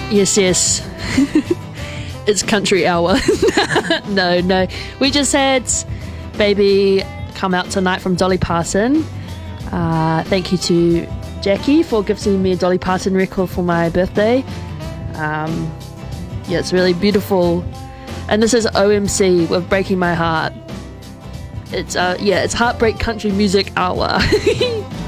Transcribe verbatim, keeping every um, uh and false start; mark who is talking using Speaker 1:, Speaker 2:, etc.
Speaker 1: Yes, yes. It's country hour. no, no. We just had Baby Come Out Tonight from Dolly Parton. Uh, thank you to Jackie for gifting me a Dolly Parton record for my birthday. Um, yeah, it's really beautiful. And this is O M C with Breaking My Heart. It's uh, yeah, it's Heartbreak Country Music Hour.